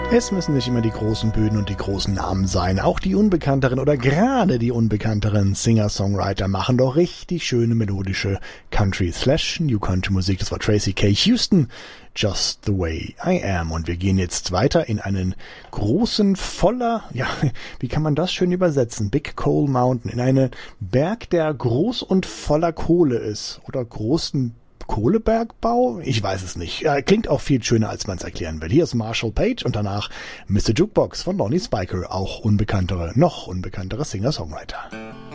Es müssen nicht immer die großen Bühnen und die großen Namen sein. Auch die unbekannteren oder gerade die unbekannteren Singer-Songwriter machen doch richtig schöne melodische Country/New Country Musik. Das war Tracy K. Houston, Just the Way I Am. Und wir gehen jetzt weiter in einen großen, voller, ja, wie kann man das schön übersetzen? Big Coal Mountain, in einen Berg, der groß und voller Kohle ist. Oder großen Kohlebergbau? Ich weiß es nicht. Klingt auch viel schöner, als man es erklären will. Hier ist Marshall Page und danach Mr. Jukebox von Lonnie Spiker, auch noch unbekanntere Singer-Songwriter.